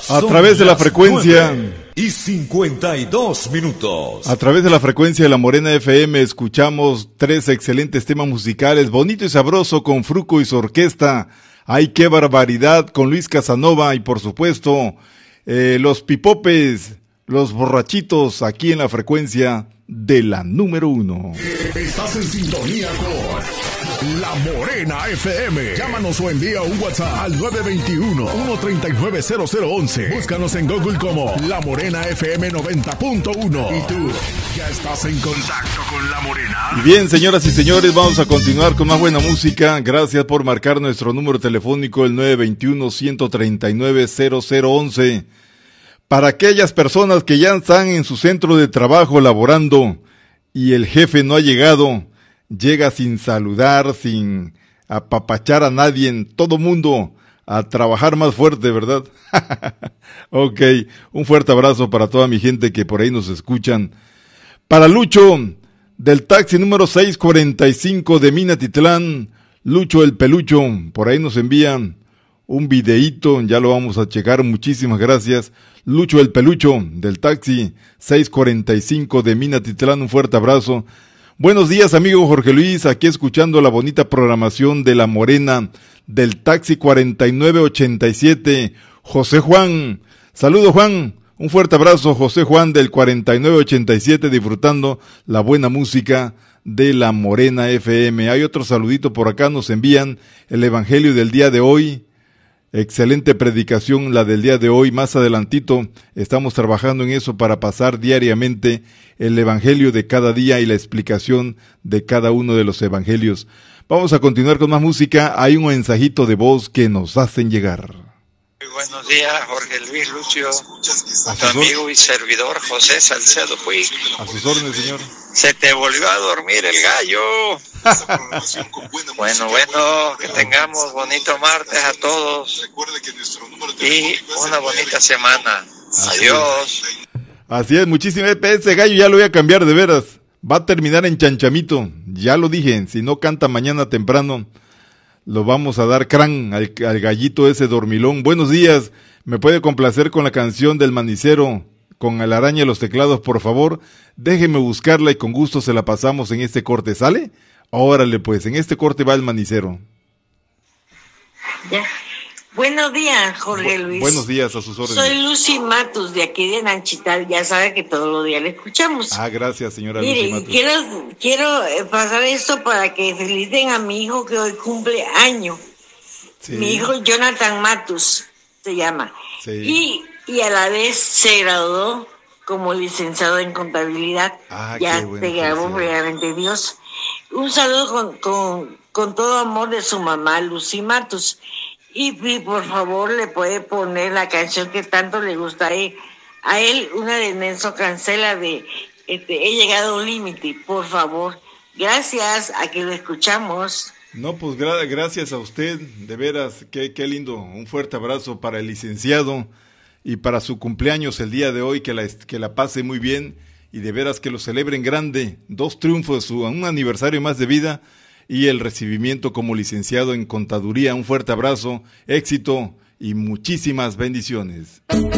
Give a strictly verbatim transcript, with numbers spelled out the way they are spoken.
A través de la frecuencia y cincuenta y dos minutos. A través de la frecuencia de La Morena F M escuchamos tres excelentes temas musicales, Bonito y Sabroso con Fruco y su orquesta, Ay qué barbaridad con Luis Casanova y por supuesto eh, Los Pipopes, Los Borrachitos, aquí en la frecuencia de la número uno. Estás en sintonía con La Morena F M. Llámanos o envía un WhatsApp al nueve dos uno, uno tres nueve, cero cero uno uno. Búscanos en Google como La Morena F M noventa punto uno. Y tú, ya estás en contacto con La Morena. Y bien, señoras y señores, vamos a continuar con más buena música. Gracias por marcar nuestro número telefónico, el nueve dos uno, uno tres nueve, cero cero uno uno. Para aquellas personas que ya están en su centro de trabajo laborando y el jefe no ha llegado, llega sin saludar, sin apapachar a nadie, en todo mundo a trabajar más fuerte, ¿verdad? Ok, un fuerte abrazo para toda mi gente que por ahí nos escuchan. Para Lucho, del taxi número seiscientos cuarenta y cinco de Minatitlán, Lucho el Pelucho, por ahí nos envían un videíto, ya lo vamos a checar, muchísimas gracias. Lucho el Pelucho, del taxi seiscientos cuarenta y cinco de Minatitlán, un fuerte abrazo. Buenos días, amigo Jorge Luis, aquí escuchando la bonita programación de La Morena, del taxi cuarenta y nueve ochenta y siete, José Juan. Saludo, Juan, un fuerte abrazo, José Juan del cuarenta y nueve ochenta y siete, disfrutando la buena música de La Morena F M. Hay otro saludito por acá, nos envían el evangelio del día de hoy. Excelente predicación la del día de hoy, más adelantito estamos trabajando en eso para pasar diariamente el evangelio de cada día y la explicación de cada uno de los evangelios. Vamos a continuar con más música, hay un mensajito de voz que nos hacen llegar. Muy buenos días, Jorge Luis Lucio, tu amigo y servidor José Salcedo Puig. A sus órdenes, señor. Se te volvió a dormir el gallo. Bueno, bueno, que tengamos bonito martes a todos y una bonita semana. Adiós. Así es, muchísimas veces. Ese gallo ya lo voy a cambiar de veras. Va a terminar en Chanchamito. Ya lo dije, si no canta mañana temprano, lo vamos a dar crán al, al gallito ese dormilón. Buenos días, me puede complacer con la canción del Manicero, con la araña de los teclados, por favor. Déjeme buscarla y con gusto se la pasamos en este corte, ¿sale? Órale, pues, en este corte va el Manicero. Ya. Buenos días, Jorge Bu- Luis. Buenos días, a sus órdenes. Soy Lucy Matus, de aquí de Nanchital. Ya sabe que todos los días le escuchamos. Ah, gracias, señora Mire, Lucy Matos. quiero, quiero eh, pasar esto para que feliciten a mi hijo que hoy cumple año. Sí. Mi hijo Jonathan Matus se llama. Sí. Y, y a la vez se graduó como licenciado en contabilidad. Ah, ya qué bueno, se graduó felicidades. realmente Dios. Un saludo con, con, con todo amor de su mamá, Lucy Matus. Y, y por favor le puede poner la canción que tanto le gusta a él, a él una de Nelson Cancela de este, He llegado a un límite, por favor. Gracias, a que lo escuchamos. No, pues gra- gracias a usted, de veras, qué, qué lindo. Un fuerte abrazo para el licenciado y para su cumpleaños el día de hoy, que la, que la pase muy bien y de veras que lo celebren grande. Dos triunfos, su, un aniversario más de vida y el recibimiento como licenciado en contaduría. Un fuerte abrazo, éxito y muchísimas bendiciones.